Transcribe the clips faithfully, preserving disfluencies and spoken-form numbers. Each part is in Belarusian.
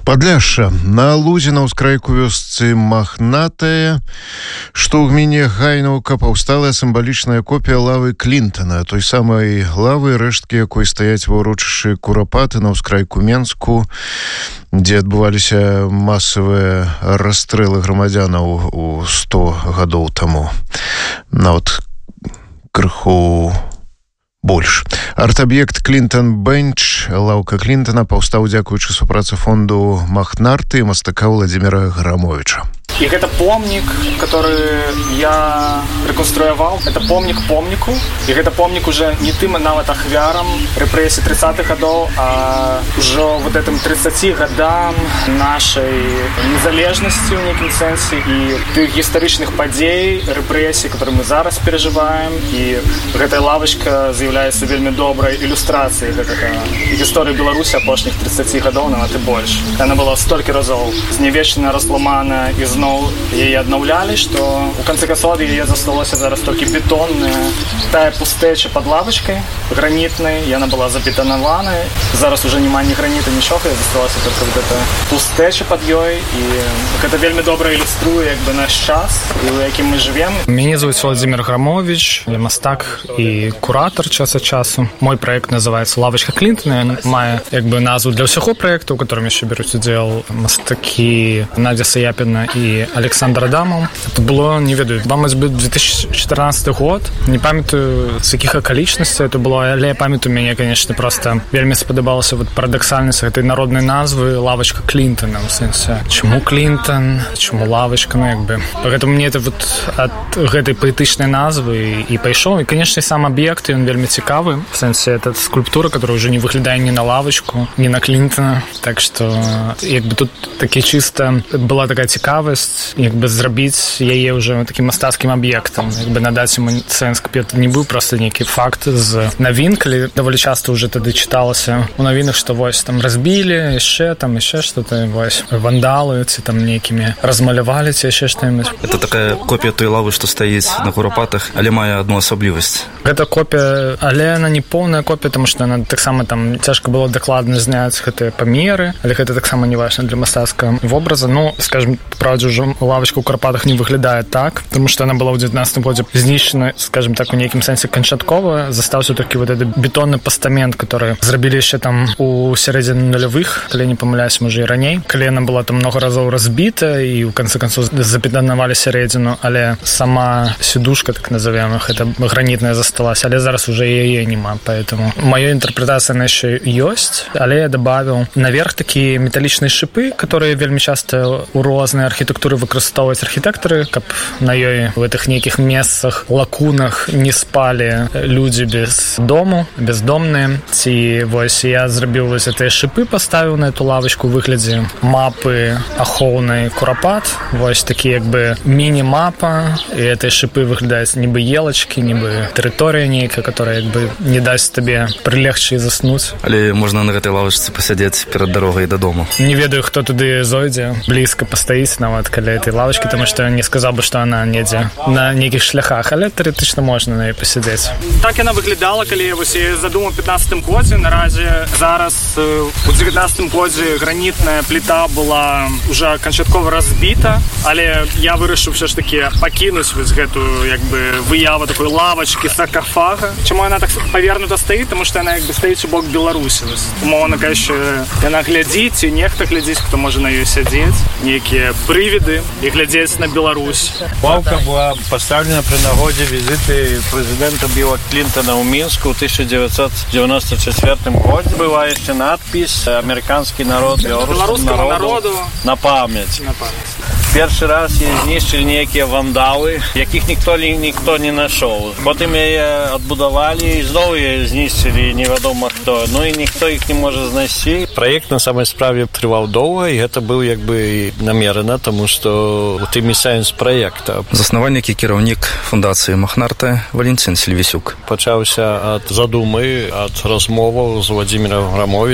Падляшша. На лузе на ўскрайку вёсцы Махнатая, што ў гміне Гайнаўка паўстала сімвалічная копія лавы Клінтана, той самай лавы, рэшткі якой стаяць ва ўрочышчы Курапаты на ўскрайку Менску, дзе адбываліся масавыя расстрэлы грамадзянаў у сто гадоў таму. Нават крыху больш. Арт-аб'ект Клінтан Бенч, лаўка Клінтана, паўстаў дзякуючы супрацы фонду Махнарты і мастака Владзіміра Грамовіча. И это помник, который я реконструировал. Это помник помнику. И это помник уже не тым нават ахвярам репрессий тридцатых годов, а уже вот этим тридцати годам нашей незалежности в неким сенсе и тех историчных подей, репрессий, которые мы зараз переживаем. И эта лавочка является вельми доброй иллюстрацией истории Беларуси опошних тридцати годов, нават и больше. Она была столько разов зневечена, разломана и знову яе аднаўлялі, што у канцы концов яе засталося зараз толькі бетонная тая пустэча пад лавачкай гранітнай, яна была забетонаваная. Зараз уже няма ні граніта, нічога, засталася толькі вот эта пустэча пад ёй, і гэта вельмі добра ілюструе як бы наш час, у якім мы живем. Меня зовут Владимир Грамович, я мастак і куратор час ад часу. Мой проект называется «Лавочка Клінтана», мае як бы назву для ўсяго проекту, у котором яшчэ бяруць удзел мастакі Надя Саяпіна і Александр Адамов. Это было, не ведаю, мабуть, две тысячи четырнадцатый год. Не памятаю, з якіх акалічнасцей это было, але я памятаю, мяне, конечно, просто вельмі спадабалася вот парадоксальнасць гэтай народнай назвы «Лавочка Клінтана». В сэнсе, чаму Клінтан, чаму лавочка, ну, як бы. Поэтому мне это вот ад гэтай паэтычнай назвы і пайшоў. І, конечно, сам аб'ект, ён вельмі цікавы. В сэнсе, это скульптура, которая уже не выглядае ни на лавочку, ни на Клінтана. Так что, як бы тут такі чисто была такая цікавасць, як бы зрабіць яе ўжо такім мастацкім аб'ектам, як бы надаць яму сэнс, каб это не быў проста нейкі факт з навін, калі даволі часта уже тады чыталася у навінах, што вось там разбілі, яшчэ там яшчэ што-то, вось вандалы ці там нейкімі размалявалі ці яшчэ што-небудзь. Это такая копія той лавы, што стаіць на Курапатах, але мае адну асаблівасць. Гэта копія, але яна не поўная копія, таму што яна таксама там цяжка было дакладна зняць гэтыя памеры, але гэта таксама не важна для мастацкага вобраза. Ну, скажем, правда, уже лавочка ў Карпатах не выглядае так, тому што она была ў дзевятнаццатым годзе знішчана, скажем так, у нейкім сэнсе канчаткова. Застаўся толькі вот этот бетонны пастамент, который зрабілі яшчэ там у сярэдзіне нулявых, калі не памыляюсь, можа і раней. Калі яна была там много разоў разбіта і ў канцы канцоў забетонавалі сярэдзіну, але сама сідушка, так назовем, гэта гранітная засталась, але зараз уже яе няма, поэтому моя интерпретация она яшчэ ёсць, але я добавил наверх такія металлічныя шипы, которые вельмі часто у рознай архітэктуры выкарыстоўваюць архітэктары, каб на ёй в гэтых нейкіх месцах, лакунах не спалі людзі без дому, бездомныя. Ці вось я зрабіў вось гэтыя шипы, паставіў на эту лавочку ў выглядзе мапы ахоўнай Курапат. Вось такі як бы міні-мапа, і гэтыя шипы выглядаюць нібы елачкі, нібы тэрыторыя нейкая, которая як бы не дасць табе прылегчы і заснуць. Але можна на гэтай лавачцы пасядзець перад дарогай дадому. Не ведаю, хто туды зойдзе, блізка пастаіць нават каля этой лавочки, потому что я не сказал бы, что она недзе на нейкіх шляхах, але тэоретычна можна на ёй пасядзець. Так яна выглядала, калі я вось задумаў у пятнаццатым годзе. Наразі зараз у дзевятнаццатым годзе гранітная пліта была уже канчаткова разбіта, але я вырашыў все ж таки пакінуць вось гэтую як бы выяву такой лавочки, саркафага. Чаму яна так павернута стаіць? Тому што яна як бы стаіць у бок Беларусі. Умоўна кажучы, яна глядзіць, і нехта глядзіць, хто можа на ёй сядзець, нейкія прывіды і глядзець на Беларусь. Лавка была поставлена при нагоде визиты президента Билла Клинтона в Минску в тысяча девятьсот девяносто четвёртом году. Была еще надпись «Американский народ белорусскому народу, народу на память». На память. Першы раз її знищили ніякі вандали, яких ніхто, ніхто не знайшов. Потім її відбудували і знову її знищили невідомо хто. Ну і ніхто їх не може знайти. Проєкт на самій справі тривав довго, і це було якби намірено, тому що у тим сенс проєкту. Засновник і керівник фундації Махнарта Валентин Сільвісюк. Почався від задуми, від розмови з Владимиром Грамовичем,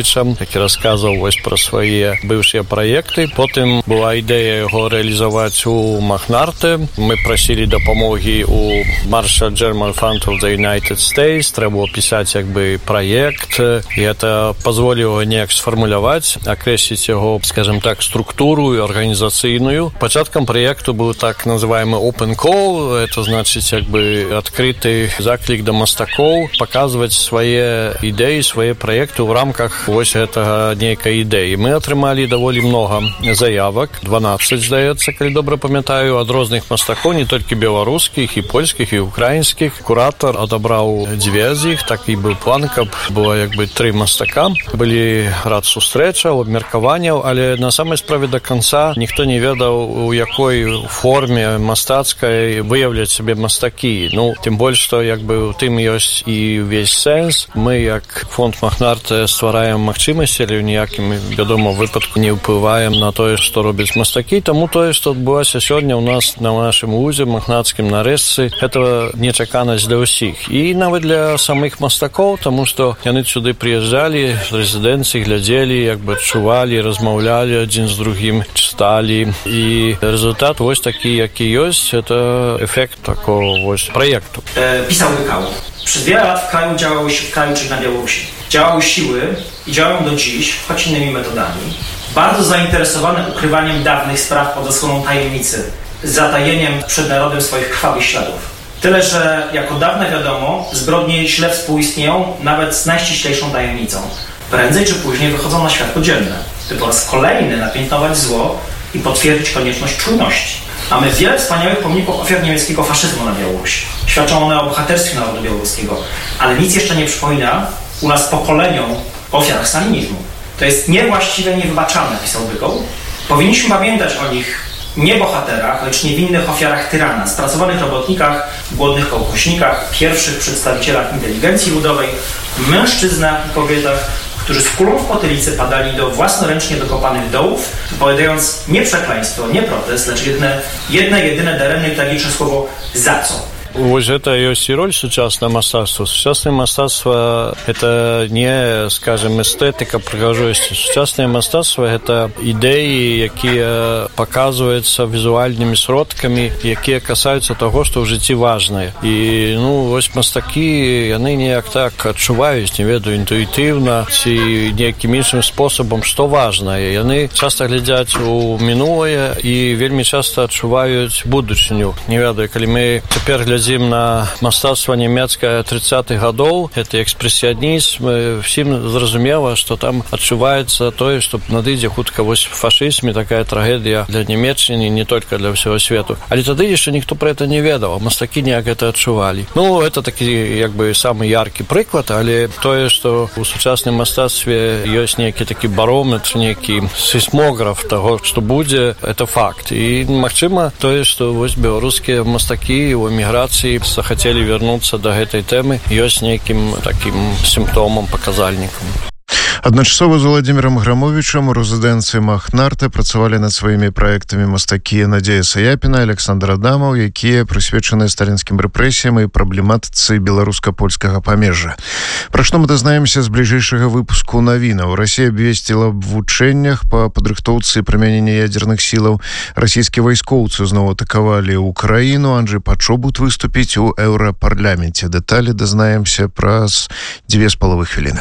такі расказваў вось пра свае быўшыя праекты. Потым была ідэя яго рэалізаваць у Махнарте. Мы прасілі дапамогі у Marshall German Fund of the United States. Трэба было пісаць як бы праект, і это пазволіла неяк сфармуляваць, акрэсліць яго, скажем так, структуру арганізацыйную. Пачаткам праекту быў так называемый open call, это значыць як бы адкрыты заклік да мастакоў паказваць свае ідэі, свае праекты ў рамках вось гэтага нейкай ідэі. Мы атрымалі даволі многа заявак, дванаццаць, здаецца, калі добра памятаю, ад розных мастакоў, не толькі беларускіх, і польскіх, і украінскіх. Куратор адабраў дзве з іх, такі быў план, каб было як бы тры мастака. Былі рад сустрэчаў, абмеркаванняў, але на самай справе да канца ніхто не ведаў, у якой форме мастацкай выяўляць сябе мастакі. Ну, тым больш, што як бы у тым ёсць і ўвесь сэнс. Мы, як фонд Махнарте, ствараем магчымасці, але ў ніякім, вядома, выпадку не ўплываем на тое, што робяць мастакі. Таму тое, што адбылася сёння ў нас на нашым вузе махнацкім нарэзцы, гэта нечаканасць для ўсіх. І нават для самых мастакоў, таму што яны сюды прыязджалі з рэзідэнцыі, глядзелі, як бы адчувалі, размаўлялі адзін з другім, чыталі. І результат вось такі, які ёсць, это эфект такого вось праекту. E, pisał Łykał. Przez wiele lat w kraju działały w kraju czy na Białorusi. Działały siły i działają do dziś, choć innymi metodami, bardzo zainteresowane ukrywaniem dawnych spraw pod osłoną tajemnicy, zatajeniem przed narodem swoich krwawych śladów. Tyle, że jako dawne wiadomo, zbrodnie źle współistnieją nawet z najściślejszą tajemnicą. Prędzej czy później wychodzą na światło dzienne, by po raz kolejny napiętnować zło i potwierdzić konieczność czujności. Mamy wiele wspaniałych pomników ofiar niemieckiego faszyzmu na Białorusi. Świadczą one o bohaterstwie narodu białoruskiego, ale nic jeszcze nie przypomina u nas pokoleniom o ofiarach stalinizmu. To jest niewłaściwe, niewybaczalne, pisał Łykał. Powinniśmy pamiętać o nich nie bohaterach, lecz niewinnych ofiarach tyrana, spracowanych robotnikach, głodnych kołchoźnikach, pierwszych przedstawicielach inteligencji ludowej, mężczyznach i kobietach, którzy z kulą w potylicy padali do własnoręcznie dokopanych dołów, wypowiadając nie przekleństwo, nie protest, lecz jedne, jedne jedyne daremne i tragiczne słowo za co. Вось гэта ёсць і роль сучаснага мастацтва. Сучаснае мастацтва – это не, скажем, эстэтыка, прыгажосць. Сучаснае мастацтва – это ідэі, якія паказваюцца візуальнымі сродкамі, якія касаюцца таго, што ў жыцці важнае. І, ну, вось мастакі, яны неяк так адчуваюць, не ведаю, інтуітыўна ці нейкім іншым спосабам, што важнае. Яны часта глядзяць у мінулае і вельмі часта адчуваюць будучыню. Не ведаю, калі мы цяпер глядзім на мастацтва нямецкае тридцатых гадоў, это экспрэсіянізм, всім зразумела, што там адчуваецца тое, што надыдзе хутка вось фашызм, такая трагедыя для Нямецчыны, не толькі для ўсяго свету. Але тады яшчэ ніхто пра гэта не ведаў, а мастакі неяк гэта адчувалі. Ну, это такі, як бы, самы яркі прыклад, але тое, што ў сучасным мастацтве ёсць нейкі такі барометр, нейкі сейсмограф таго, што будзе, это факт. І, магчыма, тое, што вось беларускія мастакі ў эміграцыі захацелі вярнуцца да гэтай тэмы, ёсць нейкім такім сімптомам, паказальнікам. Адначасова з Владимиром Грамовичем у рэзідэнцыі Махнарте працавалі над сваімі праектамі мастакі Надзея Саяпіна, Александр Адамаў, якія прысвечаныя сталінскім рэпрэсіям і праблематыцы беларуска-польскага памежжа. Пра што мы дазнаемся з бліжэйшага выпуску навінаў. Расія абвесціла аб вучэннях па падрыхтоўцы прымянення ядзерных сілаў. Расійскія вайскоўцы зноў атакавалі Украіну. Анджэй Пачобут выступіць у еўрапарламенце. Дэталі дазнаемся праз дзве з паловай хвіліны.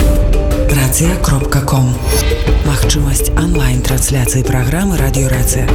Рацыя кропка ком. Магчымасць онлайн-трансляцыі праграмы «Радіё Рацыя».